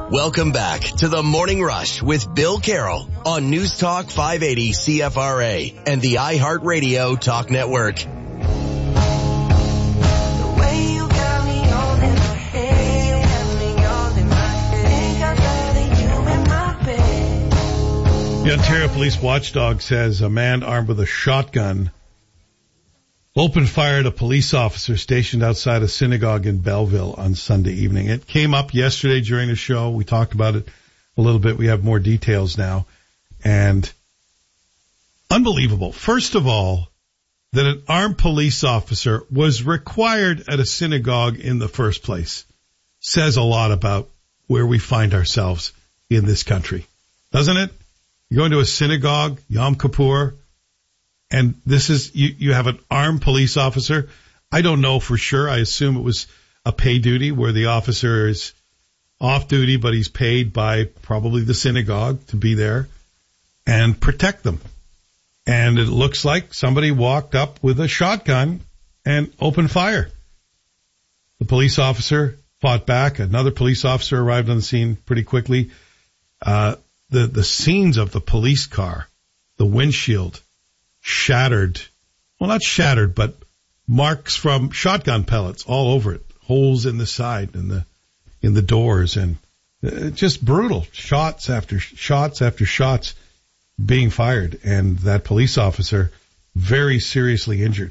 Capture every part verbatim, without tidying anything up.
Welcome back to the Morning Rush with Bill Carroll on News Talk five eighty C F R A and the iHeartRadio Talk Network. The Ontario Police Watchdog says a man armed with a shotgun opened fire at a police officer stationed outside a synagogue in Belleville on Sunday evening. It came up yesterday during the show. We talked about it a little bit. We have more details now. And unbelievable. First of all, that an armed police officer was required at a synagogue in the first place says a lot about where we find ourselves in this country, doesn't it? You go into a synagogue, Yom Kippur, and this is, you, you have an armed police officer. I don't know for sure. I assume it was a pay duty where the officer is off duty, but he's paid by probably the synagogue to be there and protect them. And it looks like somebody walked up with a shotgun and opened fire. The police officer fought back. Another police officer arrived on the scene pretty quickly. Uh, the, the scenes of the police car, the windshield, shattered, well, not shattered, but marks from shotgun pellets all over it, holes in the side and the, in the doors, and uh, just brutal shots after shots after shots being fired, and that police officer very seriously injured.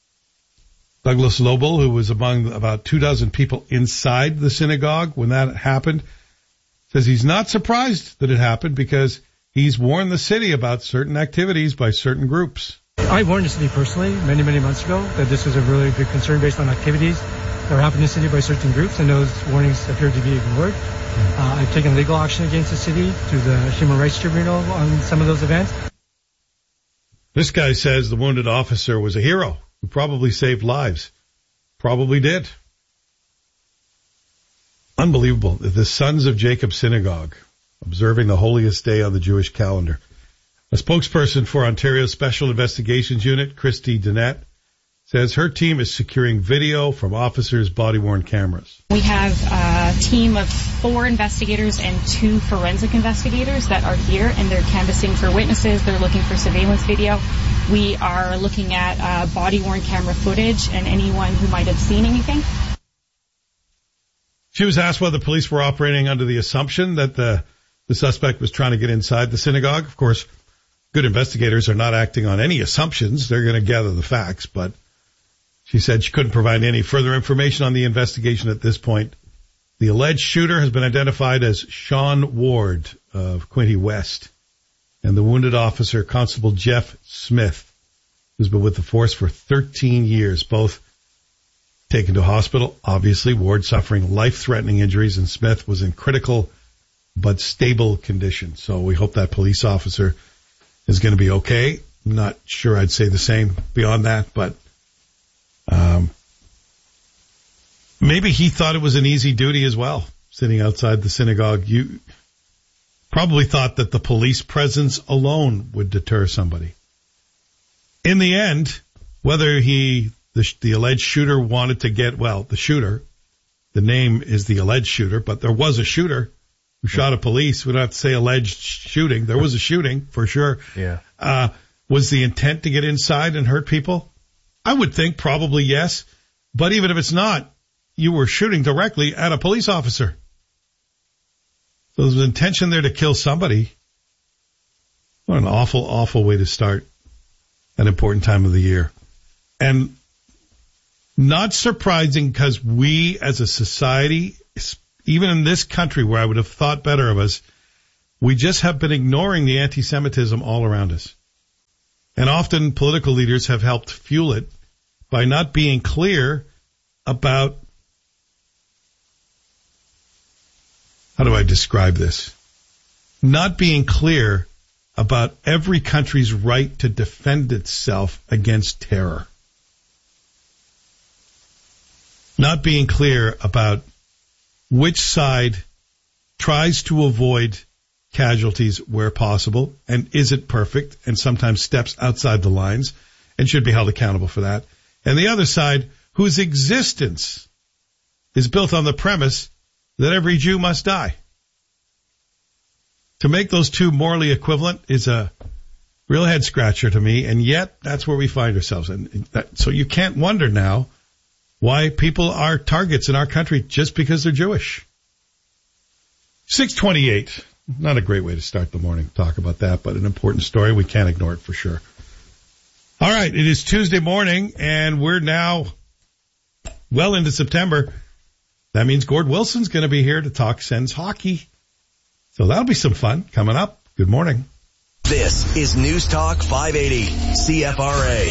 Douglas Lobel, who was among about two dozen people inside the synagogue when that happened, says he's not surprised that it happened because he's warned the city about certain activities by certain groups. I warned the city personally many, many months ago that this was a really big concern based on activities that were happening in the city by certain groups, and those warnings appeared to be ignored. Uh, I've taken legal action against the city through the Human Rights Tribunal on some of those events. This guy says the wounded officer was a hero who probably saved lives. Probably did. Unbelievable. The Sons of Jacob Synagogue, observing the holiest day on the Jewish calendar. A spokesperson for Ontario's Special Investigations Unit, Christy Dennett, says her team is securing video from officers' body-worn cameras. We have a team of four investigators and two forensic investigators that are here, and they're canvassing for witnesses. They're looking for surveillance video. We are looking at uh, body-worn camera footage and anyone who might have seen anything. She was asked whether police were operating under the assumption that the, the suspect was trying to get inside the synagogue. Of course, good investigators are not acting on any assumptions. They're going to gather the facts, but she said she couldn't provide any further information on the investigation at this point. The alleged shooter has been identified as Sean Ward of Quinte West, and the wounded officer, Constable Jeff Smith, who's been with the force for thirteen years, both taken to hospital. Obviously, Ward suffering life-threatening injuries, and Smith was in critical but stable condition. So we hope that police officer is going to be okay. I'm not sure I'd say the same beyond that, but um, maybe he thought it was an easy duty as well, sitting outside the synagogue. You probably thought that the police presence alone would deter somebody. In the end, whether he, the, the alleged shooter wanted to get, well, the shooter, the name is the alleged shooter, but there was a shooter who shot a police. We don't have to say alleged shooting. There was a shooting for sure. Yeah. Uh, was the intent to get inside and hurt people? I would think probably yes. But even if it's not, you were shooting directly at a police officer. So there's an intention there to kill somebody. What an awful, awful way to start an important time of the year. And not surprising because we as a society, even in this country where I would have thought better of us, we just have been ignoring the anti-Semitism all around us. And often political leaders have helped fuel it by not being clear about, how do I describe this? Not being clear about every country's right to defend itself against terror. Not being clear about which side tries to avoid casualties where possible and isn't perfect and sometimes steps outside the lines and should be held accountable for that. And the other side whose existence is built on the premise that every Jew must die. To make those two morally equivalent is a real head scratcher to me, and yet that's where we find ourselves. And that, so you can't wonder now why people are targets in our country just because they're Jewish. six twenty-eight. Not a great way to start the morning to talk about that, but an important story. We can't ignore it for sure. All right, it is Tuesday morning, and we're now well into September. That means Gord Wilson's going to be here to talk Sens hockey. So that'll be some fun coming up. Good morning. This is News Talk five eighty C F R A.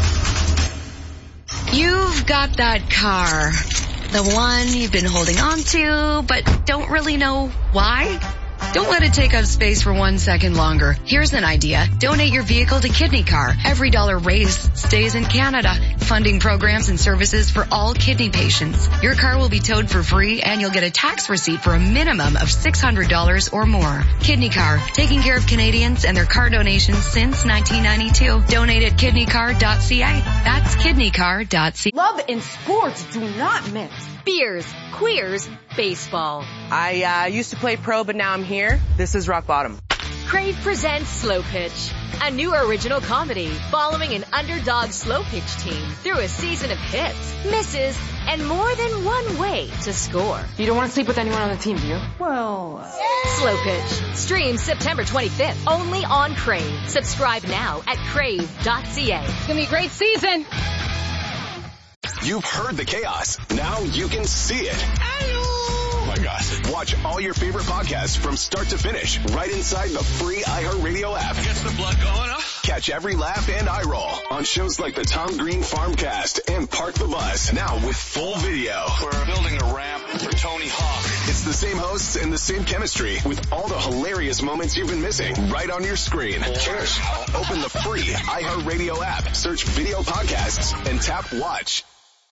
You've got that car, the one you've been holding on to, but don't really know why. Don't let it take up space for one second longer. Here's an idea. Donate your vehicle to Kidney Car. Every dollar raised stays in Canada, funding programs and services for all kidney patients. Your car will be towed for free, and you'll get a tax receipt for a minimum of six hundred dollars or more. Kidney Car, taking care of Canadians and their car donations since nineteen ninety-two. Donate at kidney car dot c a. That's kidney car dot c a. Love and sports do not mix. Beers, queers, baseball. I uh, used to play pro, but now I'm here. This is rock bottom. Crave presents Slow Pitch, a new original comedy following an underdog slow pitch team through a season of hits, misses, and more than one way to score. You don't want to sleep with anyone on the team, do you? Well... Uh... Slow Pitch. Streams September twenty-fifth, only on Crave. Subscribe now at crave dot c a. It's going to be a great season. You've heard the chaos. Now you can see it. Oh my gosh. Watch all your favorite podcasts from start to finish right inside the free iHeartRadio app. Gets the blood going up. Catch every laugh and eye roll on shows like the Tom Green Farmcast and Park the Bus. Now with full video. We're building a ramp for Tony Hawk. It's the same hosts and the same chemistry with all the hilarious moments you've been missing right on your screen. Cheers. Open the free iHeartRadio app, search video podcasts, and tap watch.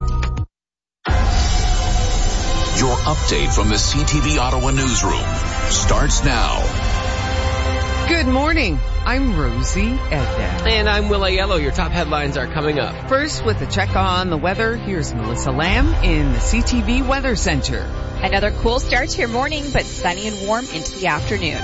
Your update from the C T V Ottawa newsroom starts now. Good morning. I'm Rosie Edna. And I'm Will Aiello. Your top headlines are coming up. First, with a check on the weather, here's Melissa Lamb in the C T V Weather Center. Another cool start to your morning, but sunny and warm into the afternoon.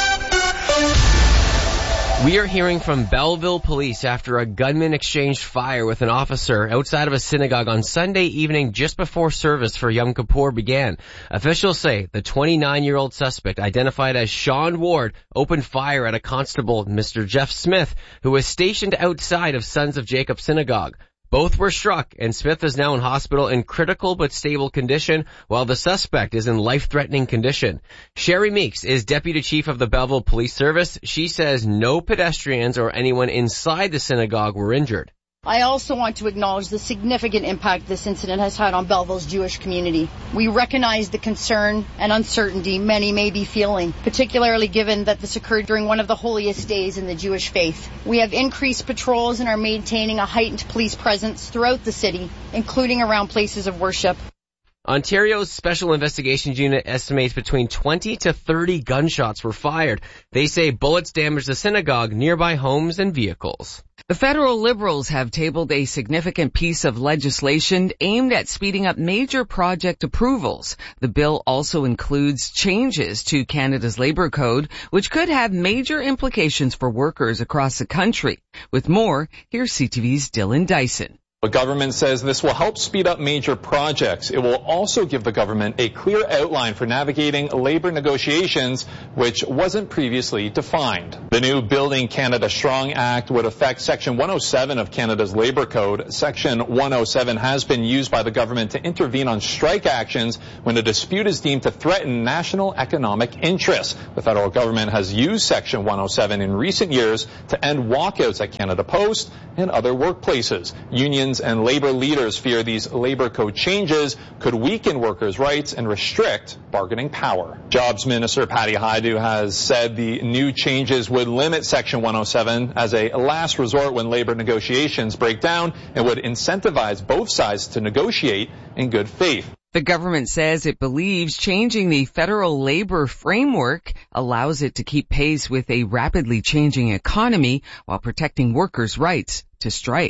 We are hearing from Belleville police after a gunman exchanged fire with an officer outside of a synagogue on Sunday evening just before service for Yom Kippur began. Officials say the twenty-nine-year-old suspect, identified as Sean Ward, opened fire at a constable, Mister Jeff Smith, who was stationed outside of Sons of Jacob Synagogue. Both were struck, and Smith is now in hospital in critical but stable condition, while the suspect is in life-threatening condition. Sherry Meeks is Deputy Chief of the Belleville Police Service. She says no pedestrians or anyone inside the synagogue were injured. I also want to acknowledge the significant impact this incident has had on Belleville's Jewish community. We recognize the concern and uncertainty many may be feeling, particularly given that this occurred during one of the holiest days in the Jewish faith. We have increased patrols and are maintaining a heightened police presence throughout the city, including around places of worship. Ontario's Special Investigations Unit estimates between twenty to thirty gunshots were fired. They say bullets damaged the synagogue, nearby homes, and vehicles. The federal Liberals have tabled a significant piece of legislation aimed at speeding up major project approvals. The bill also includes changes to Canada's Labour Code, which could have major implications for workers across the country. With more, here's C T V's Dylan Dyson. The government says this will help speed up major projects. It will also give the government a clear outline for navigating labor negotiations, which wasn't previously defined. The new Building Canada Strong Act would affect Section one oh seven of Canada's Labour Code. Section one oh seven has been used by the government to intervene on strike actions when a dispute is deemed to threaten national economic interests. The federal government has used Section one oh seven in recent years to end walkouts at Canada Post and other workplaces. Unions and labor leaders fear these labor code changes could weaken workers' rights and restrict bargaining power. Jobs Minister Patty Hajdu has said the new changes would limit Section one oh seven as a last resort when labor negotiations break down and would incentivize both sides to negotiate in good faith. The government says it believes changing the federal labor framework allows it to keep pace with a rapidly changing economy while protecting workers' rights to strike.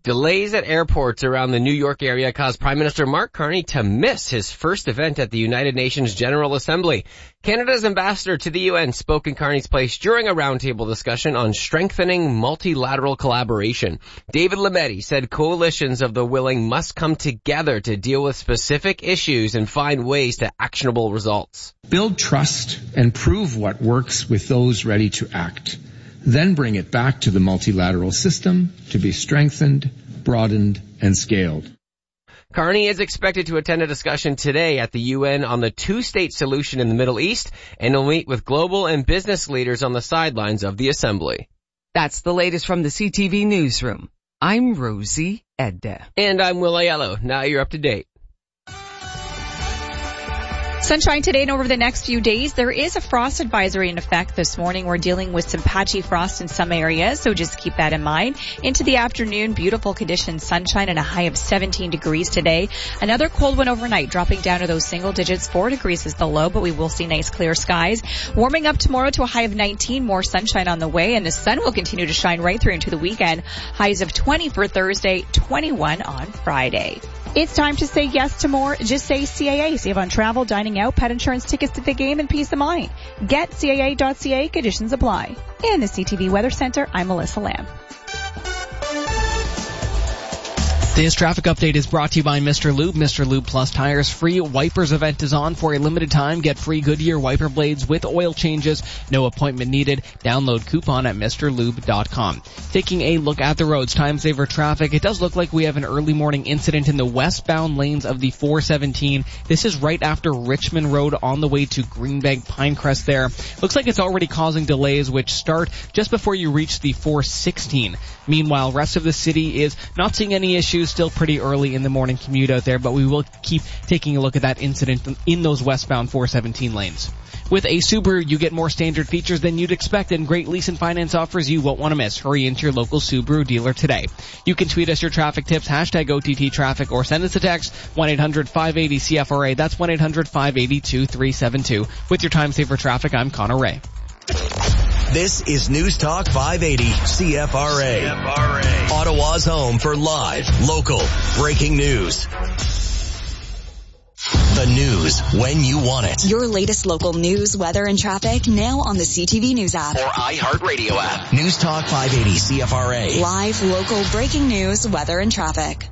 Delays at airports around the New York area caused Prime Minister Mark Carney to miss his first event at the United Nations General Assembly. Canada's ambassador to the U N spoke in Carney's place during a roundtable discussion on strengthening multilateral collaboration. David Lametti said coalitions of the willing must come together to deal with specific issues and find ways to actionable results. Build trust and prove what works with those ready to act. Then bring it back to the multilateral system to be strengthened, broadened, and scaled. Carney is expected to attend a discussion today at the U N on the two-state solution in the Middle East, and will meet with global and business leaders on the sidelines of the Assembly. That's the latest from the C T V Newsroom. I'm Rosie Edda. And I'm Will Aiello. Now you're up to date. Sunshine today and over the next few days. There is a frost advisory in effect this morning. We're dealing with some patchy frost in some areas, so just keep that in mind. Into the afternoon, beautiful conditions, sunshine and a high of seventeen degrees today. Another cold one overnight, dropping down to those single digits. Four degrees is the low, but we will see nice clear skies. Warming up tomorrow to a high of nineteen, more sunshine on the way, and the sun will continue to shine right through into the weekend. Highs of twenty for Thursday, twenty-one on Friday. It's time to say yes to more. Just say C A A. Save on travel, dining out, pet insurance, tickets to the game, and peace of mind. Get C A A dot C A. Conditions apply. In the C T V Weather Center, I'm Melissa Lamb. This traffic update is brought to you by Mister Lube. Mister Lube Plus Tires free wipers event is on for a limited time. Get free Goodyear wiper blades with oil changes. No appointment needed. Download coupon at Mr Lube dot com. Taking a look at the roads, time saver traffic. It does look like we have an early morning incident in the westbound lanes of the four seventeen. This is right after Richmond Road on the way to Greenbank Pinecrest there. Looks like it's already causing delays which start just before you reach the four sixteen. Meanwhile, rest of the city is not seeing any issues. Still pretty early in the morning commute out there, but we will keep taking a look at that incident in those westbound four seventeen lanes. With a Subaru, you get more standard features than you'd expect, and great lease and finance offers you won't want to miss. Hurry into your local Subaru dealer today. You can tweet us your traffic tips, hashtag O T T traffic, or send us a text, one eight hundred five eight zero C F R A. That's one eight hundred five eight zero two three seven two. With your time saver traffic, I'm Connor Ray. This is News Talk five eighty C F R A. C F R A. Ottawa's home for live, local, breaking news. The news when you want it. Your latest local news, weather, and traffic now on the C T V News app. Or iHeartRadio app. News Talk five eighty C F R A. Live, local, breaking news, weather, and traffic.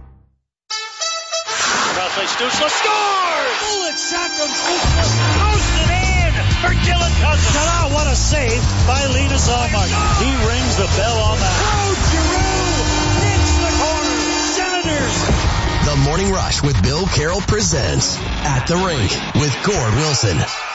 Crossway Stützle scores! Bullet shot from Stützle. Posted in for Dylan Cousins. Ta-da, what a save by Linus Ullmark. He rings the bell on that. Claude Giroux hits the corner. Senators. The Morning Rush with Bill Carroll presents At the Rink with Gord Wilson.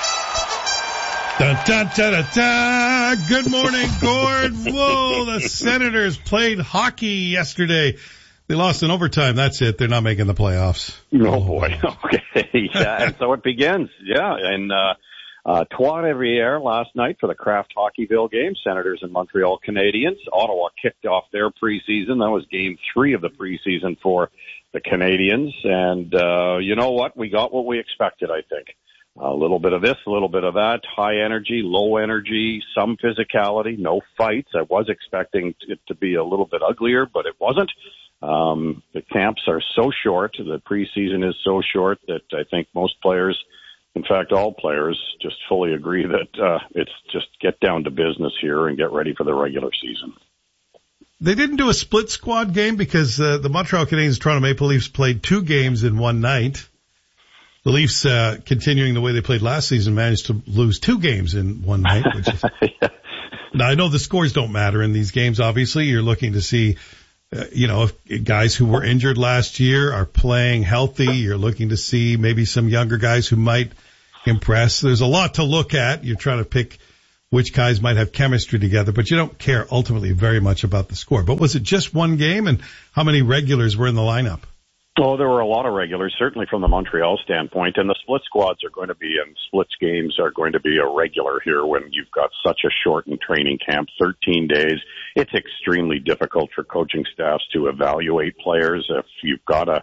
Dun, dun, dun, dun, dun. Good morning, Gord. Whoa, the Senators played hockey yesterday. They lost in overtime. That's it. They're not making the playoffs. Oh, boy. Okay. Yeah, and so it begins. Yeah, and uh, uh, Trois Rivières last night for the Kraft Hockeyville game. Senators and Montreal Canadiens. Ottawa kicked off their preseason. That was game three of the preseason for the Canadians. And uh, you know what? We got what we expected, I think. A little bit of this, a little bit of that, high energy, low energy, some physicality, no fights. I was expecting it to be a little bit uglier, but it wasn't. Um, the camps are so short, the preseason is so short that I think most players, in fact all players, just fully agree that uh, it's just get down to business here and get ready for the regular season. They didn't do a split squad game because uh, the Montreal Canadiens Toronto Maple Leafs played two games in one night. The Leafs, uh, continuing the way they played last season, managed to lose two games in one night. Which is, yeah. Now, I know the scores don't matter in these games, obviously. You're looking to see, uh, you know, if guys who were injured last year are playing healthy. You're looking to see maybe some younger guys who might impress. There's a lot to look at. You're trying to pick which guys might have chemistry together, but you don't care ultimately very much about the score. But was it just one game, and how many regulars were in the lineup? Oh, there were a lot of regulars, certainly from the Montreal standpoint, and the split squads are going to be, and splits games are going to be a regular here when you've got such a shortened training camp, thirteen days. It's extremely difficult for coaching staffs to evaluate players if you've got a,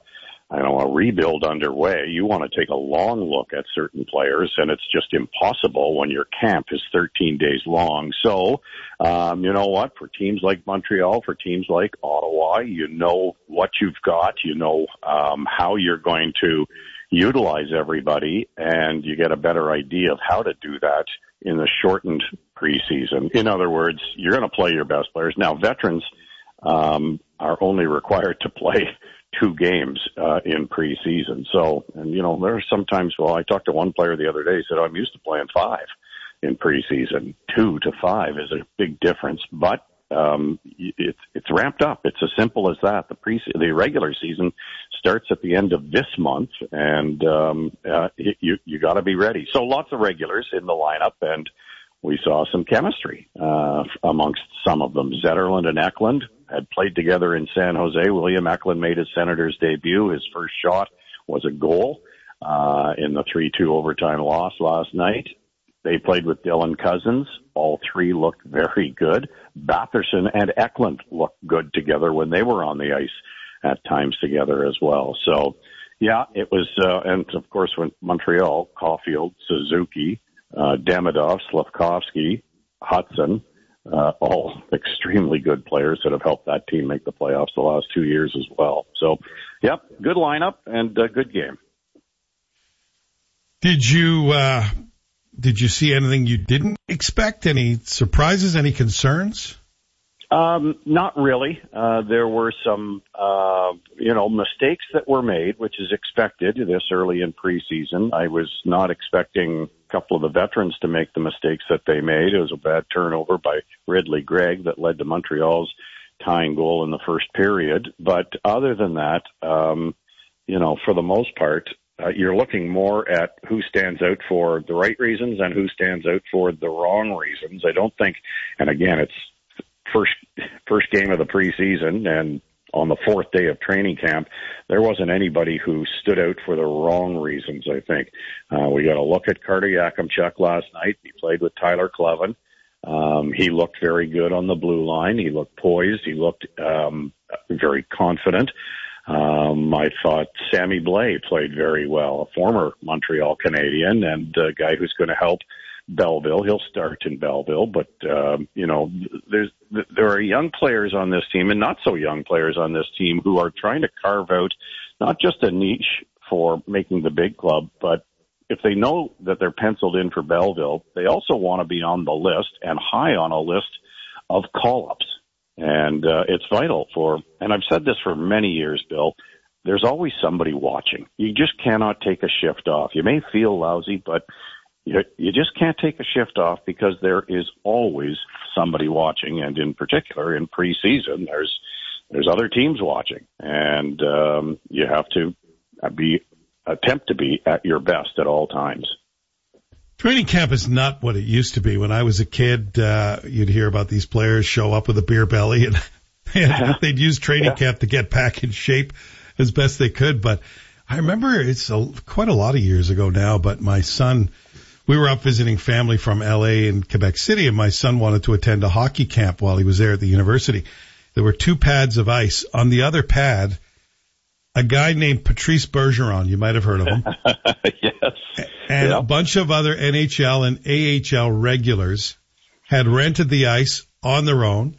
I don't know, a rebuild underway, you want to take a long look at certain players, and it's just impossible when your camp is thirteen days long. So, um, you know what, for teams like Montreal, for teams like Ottawa, you know what you've got, you know um, how you're going to utilize everybody, and you get a better idea of how to do that in the shortened preseason. In other words, you're going to play your best players. Now, veterans um, are only required to play two games uh, in preseason. So, and you know, there are sometimes, well, I talked to one player the other day, he said, oh, I'm used to playing five in preseason. Two to five is a big difference, but um, it's, it's ramped up. It's as simple as that. The pre, the regular season starts at the end of this month, and um, uh, it, you, you gotta be ready. So lots of regulars in the lineup, and we saw some chemistry uh, amongst some of them. Zetterlund and Eklund had played together in San Jose. William Eklund made his Senators debut. His first shot was a goal uh, in the three two overtime loss last night. They played with Dylan Cousins. All three looked very good. Batherson and Eklund looked good together when they were on the ice at times together as well. So, yeah, it was, uh, and of course, when Montreal, Caulfield, Suzuki, uh, Demidov, Slavkovsky, Hudson, uh, all extremely good players that have helped that team make the playoffs the last two years as well. So, yep, good lineup and a good game. Did you, uh, did you see anything you didn't expect? Any surprises? Any concerns? Um, not really. Uh, there were some, uh, you know, mistakes that were made, which is expected this early in preseason. I was not expecting a couple of the veterans to make the mistakes that they made. It was a bad turnover by Ridley Gregg that led to Montreal's tying goal in the first period. But other than that, um, you know, for the most part, uh, you're looking more at who stands out for the right reasons and who stands out for the wrong reasons. I don't think, and again, it's first first game of the preseason, and on the fourth day of training camp, there wasn't anybody who stood out for the wrong reasons, I think. Uh, we got to look at Carter Yakimchuk last night. He played with Tyler Clevin. Um, he looked very good on the blue line. He looked poised. He looked um, very confident. Um, I thought Sammy Blais played very well, a former Montreal Canadian and a guy who's going to help Belleville. He'll start in Belleville, but, um, you know, there's, there are young players on this team and not so young players on this team who are trying to carve out not just a niche for making the big club, but if they know that they're penciled in for Belleville, they also want to be on the list and high on a list of call-ups. And, uh, it's vital for, and I've said this for many years, Bill, there's always somebody watching. You just cannot take a shift off. You may feel lousy, but You, you just can't take a shift off because there is always somebody watching, and in particular in preseason, there's there's other teams watching, and um, you have to be attempt to be at your best at all times. Training camp is not what it used to be. When I was a kid, uh, you'd hear about these players show up with a beer belly, and, and they'd use training yeah. camp to get back in shape as best they could. But I remember it's a, quite a lot of years ago now, but my son, we were up visiting family from L A and Quebec City, and my son wanted to attend a hockey camp while he was there at the university. There were two pads of ice. On the other pad, a guy named Patrice Bergeron, you might have heard of him. Yes. And yep. a bunch of other N H L and A H L regulars had rented the ice on their own,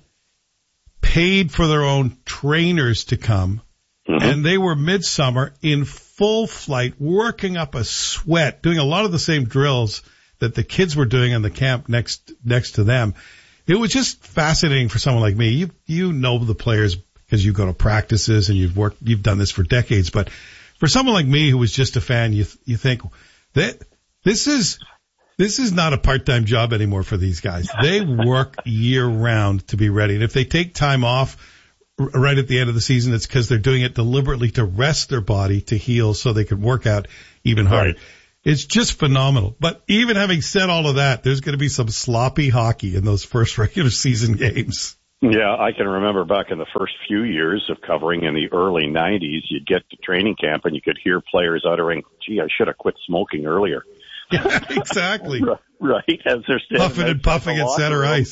paid for their own trainers to come, mm-hmm. and they were midsummer in full flight, working up a sweat, doing a lot of the same drills that the kids were doing in the camp next next to them. It was just fascinating for someone like me. You you know the players because you go to practices and you've worked, you've done this for decades. But for someone like me who was just a fan, you you think that this is this is not a part-time job anymore for these guys. They work year round to be ready, and if they take time off right at the end of the season, it's because they're doing it deliberately to rest their body, to heal, so they can work out even harder. Right. It's just phenomenal. But even having said all of that, there's going to be some sloppy hockey in those first regular season games. Yeah, I can remember back in the first few years of covering in the early nineties, you'd get to training camp and you could hear players uttering, gee, I should have quit smoking earlier. Yeah, exactly. Right, as they're standing puffing and puffing at center ice.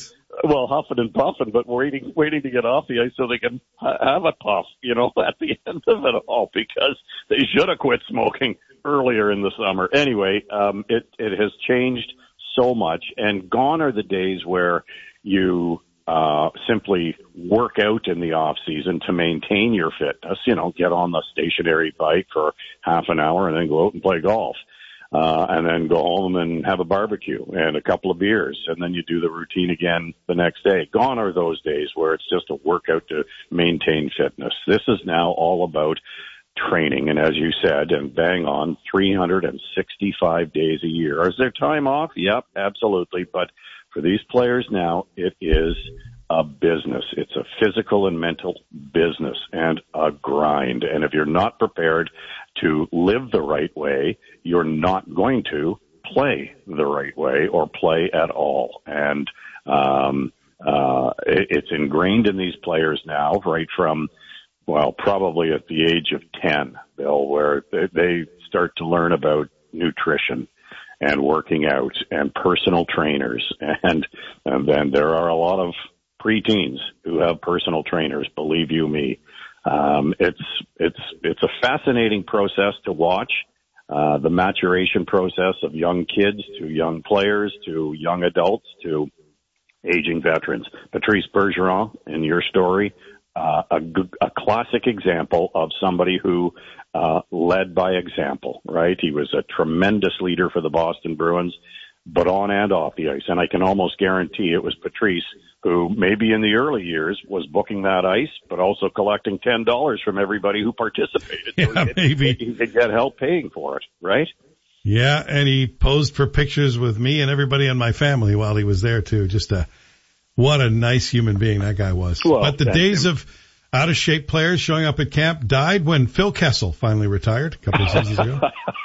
well, huffing and puffing, but waiting, waiting to get off the ice so they can ha- have a puff, you know, at the end of it all, because they should have quit smoking earlier in the summer. Anyway, um, it, it has changed so much, and gone are the days where you uh, simply work out in the off season to maintain your fitness, you know, get on the stationary bike for half an hour and then go out and play golf. Uh, and then go home and have a barbecue and a couple of beers, and then you do the routine again the next day. Gone are those days where it's just a workout to maintain fitness. This is now all about training, and as you said, and bang on, three hundred sixty-five days a year. Is there time off? Yep, absolutely. But for these players now, it is a business. It's a physical and mental business and a grind. And if you're not prepared to live the right way, you're not going to play the right way or play at all. And um, uh, it, it's ingrained in these players now, right from, well, probably at the age of ten, Bill, where they, they start to learn about nutrition and working out and personal trainers. And, and then there are a lot of preteens who have personal trainers, believe you me. Um, it's, it's, it's a fascinating process to watch, uh, the maturation process of young kids to young players to young adults to aging veterans. Patrice Bergeron, in your story, uh, a, a classic example of somebody who, uh, led by example, right? He was a tremendous leader for the Boston Bruins, but on and off the ice. And I can almost guarantee it was Patrice who maybe in the early years was booking that ice, but also collecting ten dollars from everybody who participated. Yeah, so he, maybe. He could get help paying for it, right? Yeah, and he posed for pictures with me and everybody in my family while he was there too. Just a, what a nice human being that guy was. Well, but the days him. of out of shape players showing up at camp died when Phil Kessel finally retired a couple of seasons ago.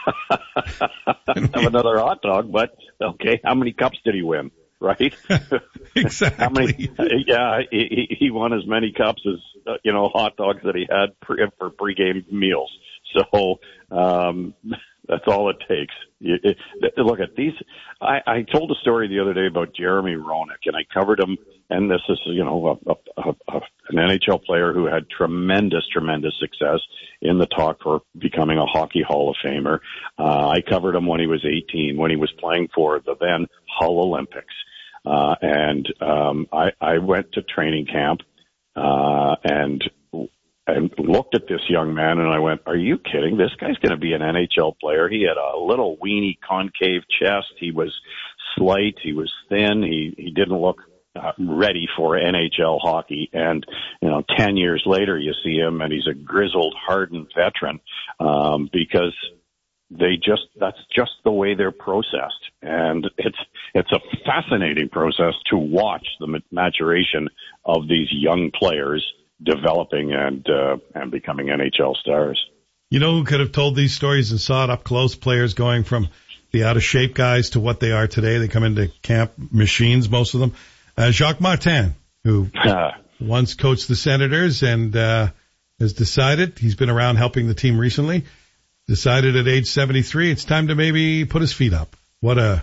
Have another hot dog, but okay, how many cups did he win? Right? Exactly. How many? Yeah, he, he won as many cups as uh, you know hot dogs that he had pre, for pregame meals. So um, that's all it takes. You, it, look at these. I, I told a story the other day about Jeremy Roenick, and I covered him. And this is, you know, a, a, a, an N H L player who had tremendous, tremendous success in the talk for becoming a Hockey Hall of Famer. Uh, I covered him when he was eighteen, when he was playing for the then Hull Olympics. Uh, and um, I, I went to training camp uh, and and looked at this young man, and I went, "Are you kidding? This guy's going to be an N H L player." He had a little weeny concave chest. He was slight. He was thin. He he didn't look Uh, ready for N H L hockey. And, you know, ten years later, you see him and he's a grizzled, hardened veteran, um, because they just, that's just the way they're processed. And it's, it's a fascinating process to watch the maturation of these young players developing and, uh, and becoming N H L stars. You know who could have told these stories and saw it up close? Players going from the out of shape guys to what they are today. They come into camp machines, most of them. Uh, Jacques Martin, who uh, once coached the Senators and uh, has decided, he's been around helping the team recently, decided at age seventy-three it's time to maybe put his feet up. What a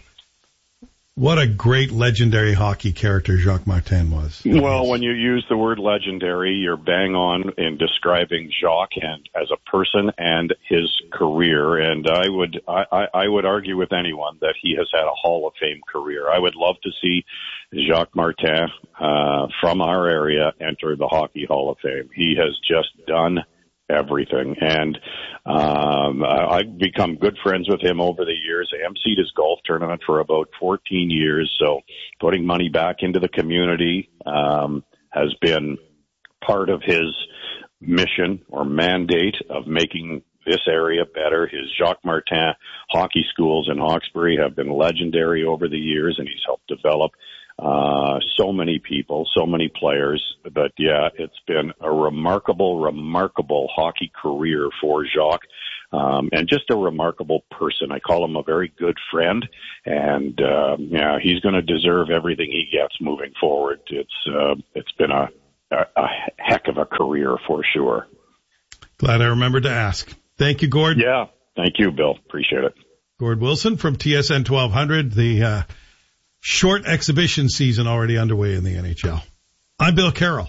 what a great legendary hockey character Jacques Martin was. Well, when you use the word legendary, you're bang on in describing Jacques and as a person and his career. And I would I, I would argue with anyone that he has had a Hall of Fame career. I would love to see Jacques Martin uh, from our area enter the Hockey Hall of Fame. He has just done everything. And um, I've become good friends with him over the years. I emceed his golf tournament for about fourteen years. So putting money back into the community um, has been part of his mission or mandate of making this area better. His Jacques Martin hockey schools in Hawkesbury have been legendary over the years, and he's helped develop uh so many people, so many players. But yeah, it's been a remarkable, remarkable hockey career for Jacques, um, and just a remarkable person. I call him a very good friend, and uh, yeah, he's going to deserve everything he gets moving forward. It's uh, it's been a, a, a heck of a career for sure. Glad I remembered to ask. Thank you, Gord. Yeah, thank you, Bill. Appreciate it. Gord Wilson from T S N twelve hundred, the uh short exhibition season already underway in the N H L. I'm Bill Carroll.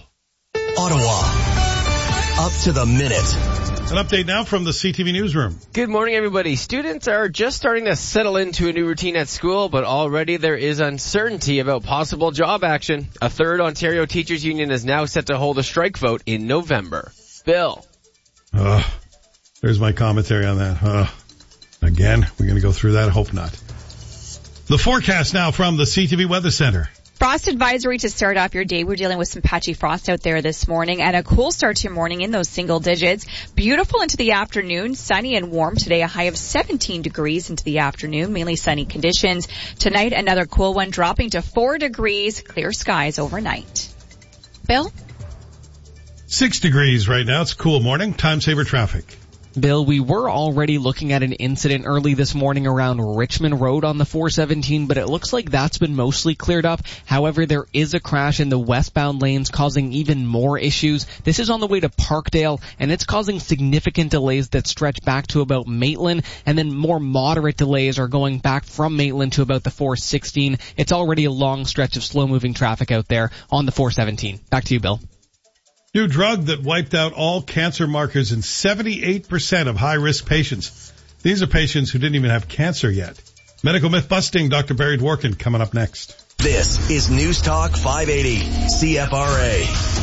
Ottawa, up to the minute. An update now from the C T V newsroom. Good morning, everybody. Students are just starting to settle into a new routine at school, but already there is uncertainty about possible job action. A third Ontario Teachers Union is now set to hold a strike vote in November. Bill. Uh, there's my commentary on that. Uh, again, we're going to go through that. I hope not. The forecast now from the C T V Weather Center. Frost advisory to start off your day. We're dealing with some patchy frost out there this morning and a cool start to your morning in those single digits. Beautiful into the afternoon, sunny and warm today, a high of seventeen degrees into the afternoon, mainly sunny conditions. Tonight, another cool one dropping to four degrees, clear skies overnight. Bill? Six degrees right now. It's a cool morning. Time saver traffic. Bill, we were already looking at an incident early this morning around Richmond Road on the four seventeen, but it looks like that's been mostly cleared up. However, there is a crash in the westbound lanes causing even more issues. This is on the way to Parkdale, and it's causing significant delays that stretch back to about Maitland, and then more moderate delays are going back from Maitland to about the four sixteen. It's already a long stretch of slow-moving traffic out there on the four seventeen. Back to you, Bill. New drug that wiped out all cancer markers in seventy-eight percent of high-risk patients. These are patients who didn't even have cancer yet. Medical myth busting, Doctor Barry Dworkin coming up next. This is News Talk five eighty C F R A.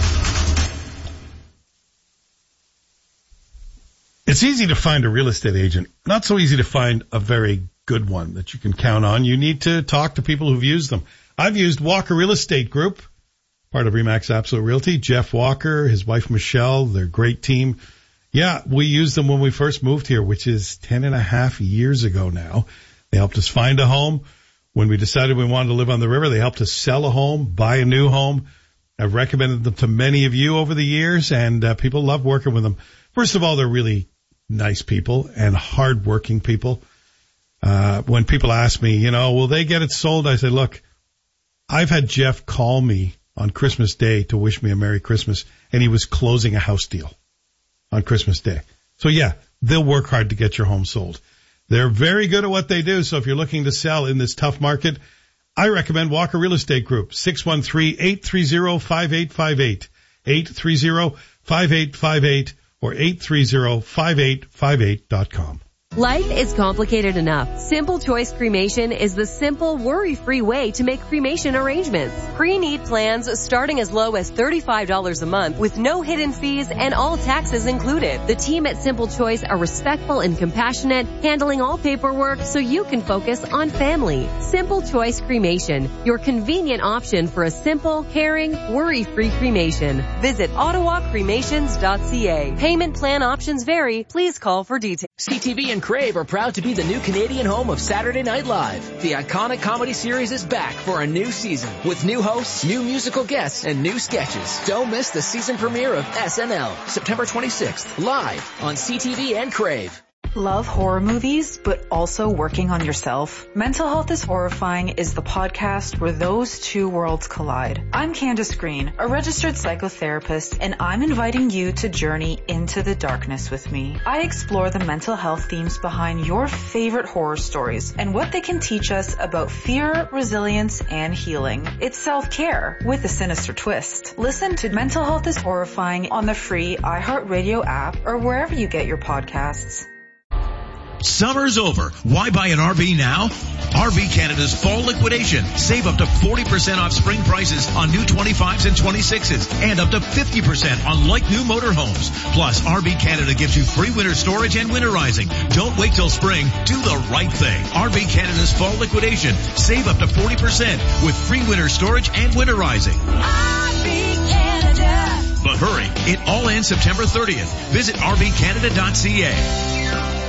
It's easy to find a real estate agent. Not so easy to find a very good one that you can count on. You need to talk to people who've used them. I've used Walker Real Estate Group, part of Remax Absolute Realty. Jeff Walker, his wife Michelle, their great team. Yeah, we used them when we first moved here, which is ten and a half years ago now. They helped us find a home. When we decided we wanted to live on the river, they helped us sell a home, buy a new home. I've recommended them to many of you over the years, and uh, people love working with them. First of all, they're really nice people and hard-working people. Uh, when people ask me, you know, will they get it sold? I say, look, I've had Jeff call me on Christmas Day to wish me a Merry Christmas, and he was closing a house deal on Christmas Day. So yeah, they'll work hard to get your home sold. They're very good at what they do, so if you're looking to sell in this tough market, I recommend Walker Real Estate Group, six one three, eight three zero, five eight five eight, eight three zero, five eight five eight, or eight three zero, five eight five eight dot com. Life is complicated enough. Simple Choice Cremation is the simple, worry-free way to make cremation arrangements. Pre-need plans starting as low as thirty-five dollars a month with no hidden fees and all taxes included. The team at Simple Choice are respectful and compassionate, handling all paperwork so you can focus on family. Simple Choice Cremation, your convenient option for a simple, caring, worry-free cremation. Visit ottawa cremations dot c a. Payment plan options vary. Please call for details. C T V and Crave are proud to be the new Canadian home of Saturday Night Live. The iconic comedy series is back for a new season with new hosts, new musical guests, and new sketches. Don't miss the season premiere of S N L, September twenty-sixth, live on C T V and Crave. Love horror movies, but also working on yourself? Mental Health is Horrifying is the podcast where those two worlds collide. I'm Candace Green, a registered psychotherapist, and I'm inviting you to journey into the darkness with me. I explore the mental health themes behind your favorite horror stories and what they can teach us about fear, resilience, and healing. It's self-care with a sinister twist. Listen to Mental Health is Horrifying on the free iHeartRadio app or wherever you get your podcasts. Summer's over. Why buy an R V now? R V Canada's fall liquidation. Save up to forty percent off spring prices on new twenty-fives and twenty-sixes and up to fifty percent on like new motorhomes. Plus, R V Canada gives you free winter storage and winterizing. Don't wait till spring. Do the right thing. R V Canada's fall liquidation. Save up to forty percent with free winter storage and winterizing. R V Canada. But hurry, it all ends September thirtieth. Visit r v canada dot c a.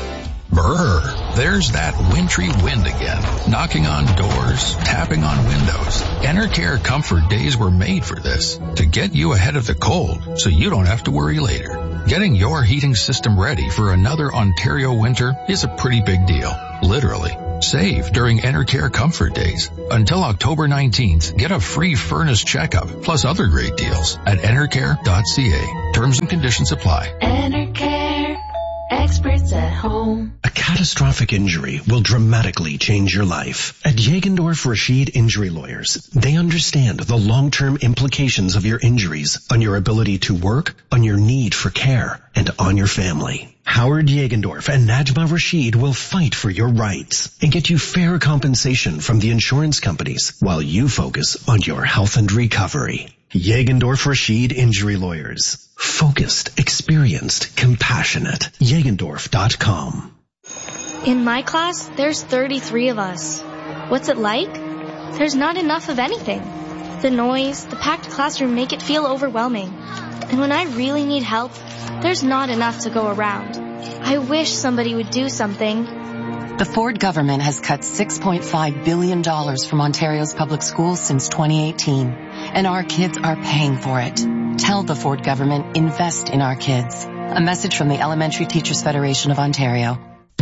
Brr, there's that wintry wind again, knocking on doors, tapping on windows. Enercare Comfort Days were made for this, to get you ahead of the cold so you don't have to worry later. Getting your heating system ready for another Ontario winter is a pretty big deal, literally. Save during Enercare Comfort Days. Until October nineteenth, get a free furnace checkup, plus other great deals at enercare dot c a. Terms and conditions apply. Enercare. Experts experts at home. A catastrophic injury will dramatically change your life. At Jagendorf Rashid Injury Lawyers, they understand the long-term implications of your injuries on your ability to work, on your need for care, and on your family. Howard Jagendorf and Najma Rashid will fight for your rights and get you fair compensation from the insurance companies while you focus on your health and recovery. Jagendorf Rashid Injury Lawyers. Focused, experienced, compassionate. Jagendorf dot com. In my class, there's thirty-three of us. What's it like? There's not enough of anything. The noise, the packed classroom make it feel overwhelming. And when I really need help, there's not enough to go around. I wish somebody would do something. The Ford government has cut six point five billion dollars from Ontario's public schools since twenty eighteen, and our kids are paying for it. Tell the Ford government, invest in our kids. A message from the Elementary Teachers Federation of Ontario.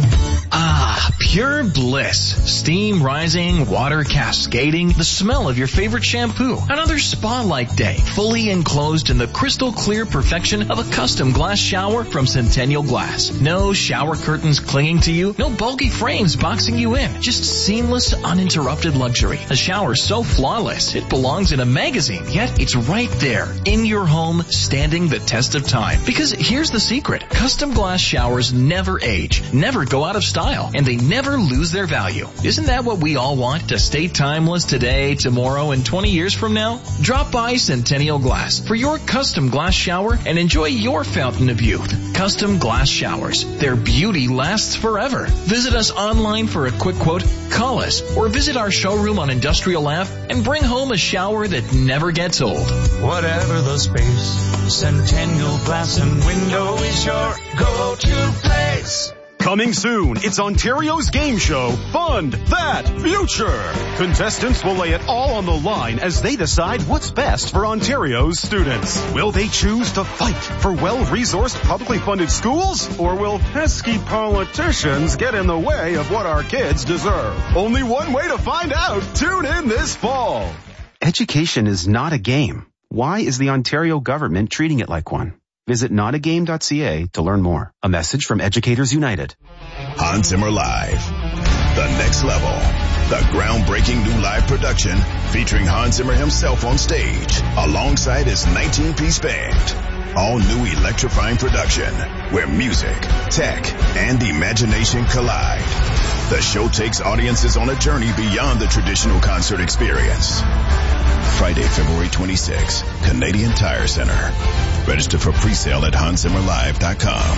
Ah, pure bliss. Steam rising, water cascading, the smell of your favorite shampoo. Another spa-like day, fully enclosed in the crystal clear perfection of a custom glass shower from Centennial Glass. No shower curtains clinging to you, no bulky frames boxing you in. Just seamless, uninterrupted luxury. A shower so flawless, it belongs in a magazine, yet it's right there, in your home, standing the test of time. Because here's the secret. Custom glass showers never age, never go out of style, and they never lose their value. Isn't that what we all want? To stay timeless today, tomorrow, and twenty years from now? Drop by Centennial Glass for your custom glass shower and enjoy your fountain of youth. Custom glass showers. Their beauty lasts forever. Visit us online for a quick quote, call us, or visit our showroom on Industrial Ave and bring home a shower that never gets old. Whatever the space, Centennial Glass and Window is your go-to place. Coming soon, it's Ontario's game show, Fund That Future. Contestants will lay it all on the line as they decide what's best for Ontario's students. Will they choose to fight for well-resourced, publicly funded schools? Or will pesky politicians get in the way of what our kids deserve? Only one way to find out. Tune in this fall. Education is not a game. Why is the Ontario government treating it like one? Visit not a game dot c a to learn more. A message from Educators United. Hans Zimmer Live. The next level. The groundbreaking new live production featuring Hans Zimmer himself on stage alongside his nineteen-piece band. All new electrifying production where music, tech, and imagination collide. The show takes audiences on a journey beyond the traditional concert experience. Friday, February twenty-sixth, Canadian Tire Center. Register for pre-sale at hans zimmer live dot com.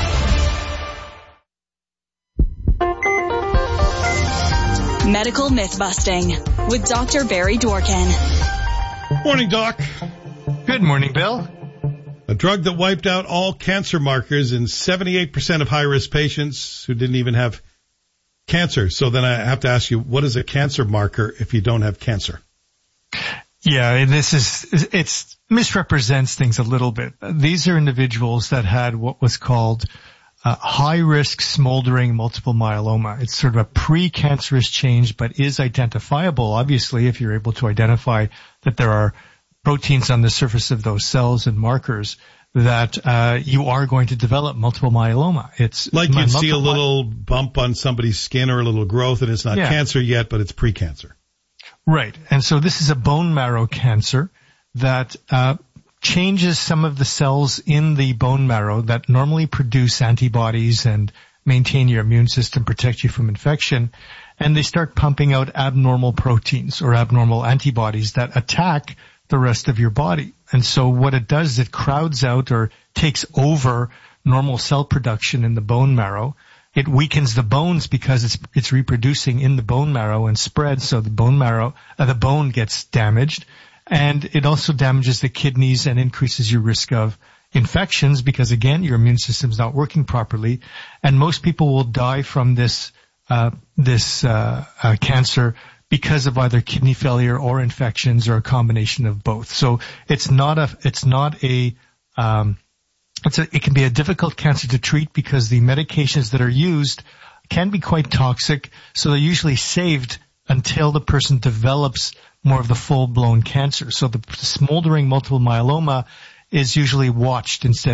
Medical myth busting with Doctor Barry Dworkin. Morning, Doc. Good morning, Bill. A drug that wiped out all cancer markers in seventy-eight percent of high-risk patients who didn't even have cancer. So then I have to ask you, what is a cancer marker if you don't have cancer? Yeah, this is, it's misrepresents things a little bit. These are individuals that had what was called uh, high-risk smoldering multiple myeloma. It's sort of a pre-cancerous change, but is identifiable, obviously, if you're able to identify that there are proteins on the surface of those cells and markers that uh you are going to develop multiple myeloma. It's like you'd see a little bump on somebody's skin or a little growth, and it's not yeah. cancer yet, but it's pre-cancer. Right. And so this is a bone marrow cancer that uh changes some of the cells in the bone marrow that normally produce antibodies and maintain your immune system, protect you from infection, and they start pumping out abnormal proteins or abnormal antibodies that attack the rest of your body. And so what it does is it crowds out or takes over normal cell production in the bone marrow. It weakens the bones because it's it's reproducing in the bone marrow and spreads, so the bone marrow, uh, the bone gets damaged. And it also damages the kidneys and increases your risk of infections because, again, your immune system's not working properly. And most people will die from this uh this uh, uh cancer because of either kidney failure or infections or a combination of both. So it's not a it's not a um It's a, it can be a difficult cancer to treat because the medications that are used can be quite toxic, so they're usually saved until the person develops more of the full-blown cancer. So the smoldering multiple myeloma is usually watched instead